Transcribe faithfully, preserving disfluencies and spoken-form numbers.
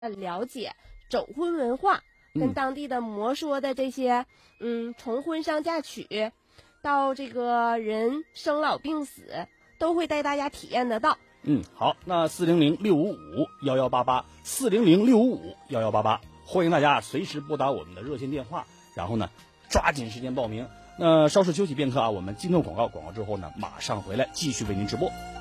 了解走婚文化，跟当地的摩说的这些，嗯，从婚丧嫁娶，到这个人生老病死，都会带大家体验得到。 嗯，好，那四零零六五五幺幺八八，四零零六五五幺幺八八，欢迎大家随时拨打我们的热线电话，然后呢，抓紧时间报名。那稍事休息片刻啊，我们进入广告，广告之后呢，马上回来继续为您直播。